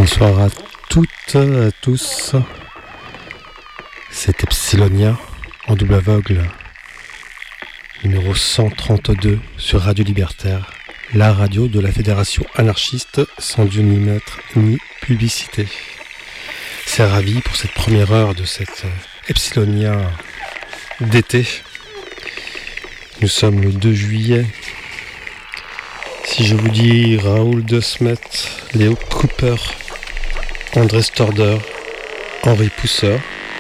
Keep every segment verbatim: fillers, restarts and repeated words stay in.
Bonsoir à toutes, à tous. C'est Epsilonia en double aveugle, numéro cent trente-deux sur Radio Libertaire, la radio de la Fédération anarchiste sans Dieu ni maître ni publicité. C'est ravi pour cette première heure de cette Epsilonia d'été. Nous sommes le deux juillet. Si je vous dis Raoul de Smet, Léo Cooper, André Storder, Henri Pousseur,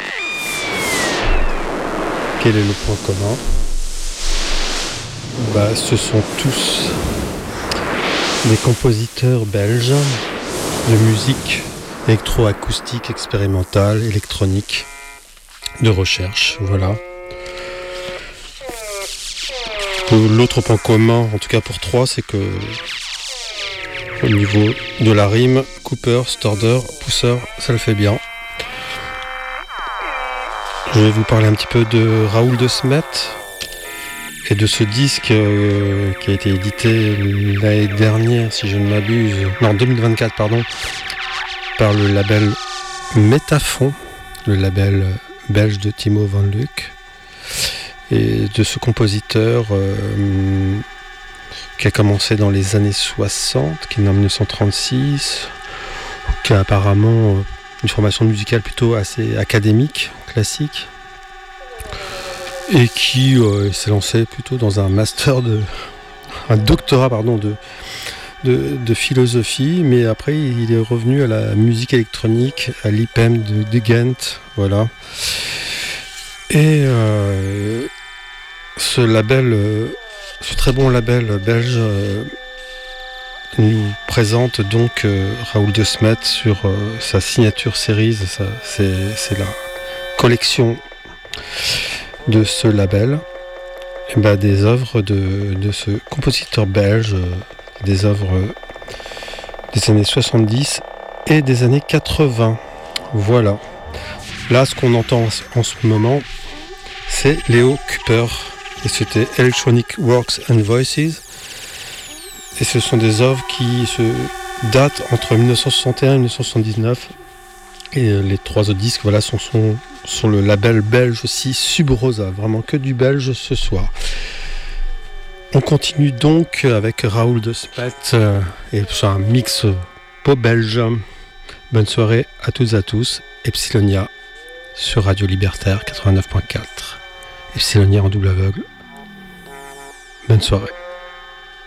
quel est le point commun? Bah, ce sont tous des compositeurs belges de musique électroacoustique, expérimentale, électronique, de recherche, voilà. L'autre point commun, en tout cas pour trois, c'est que au niveau de la rime, Cooper, Storder, Pousseur, ça le fait bien. Je vais vous parler un petit peu de Raoul de Smet et de ce disque euh, qui a été édité l'année dernière, si je ne m'abuse, non, deux mille vingt-quatre, pardon, par le label Métaphon, le label belge de Timo Van Luck. Et de ce compositeur euh, qui a commencé dans les années soixante, qui est né en dix-neuf cent trente-six, qui a apparemment une formation musicale plutôt assez académique, classique, et qui euh, s'est lancé plutôt dans un master de, un doctorat pardon de, de, de philosophie, mais après il est revenu à la musique électronique, à l'I P E M de, de Ghent, voilà. Et euh, ce label, euh, ce très bon label belge euh, nous présente donc euh, Raoul de Smet sur euh, sa signature series, ça, c'est, c'est la collection de ce label, et ben, des œuvres de, de ce compositeur belge, euh, des œuvres euh, des années soixante-dix et des années quatre-vingts. Voilà. Là, ce qu'on entend en ce moment, c'est Léo Cooper, et c'était Electronic Works and Voices, et ce sont des œuvres qui se datent entre dix-neuf cent soixante et un et dix-neuf cent soixante-dix-neuf, et les trois autres disques, voilà, sont, sont sur le label belge aussi, Sub Rosa, vraiment que du belge ce soir. On continue donc avec Raoul de Smet, euh, et c'est un mix pop belge. Bonne soirée à toutes et à tous, Epsilonia sur Radio Libertaire quatre-vingt-neuf point quatre. Epsilonia en double aveugle. Bonne soirée.